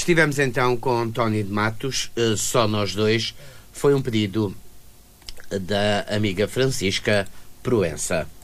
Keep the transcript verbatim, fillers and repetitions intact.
Estivemos então com Tony de Matos, uh, só nós dois. Foi um pedido da amiga Francisca Proença.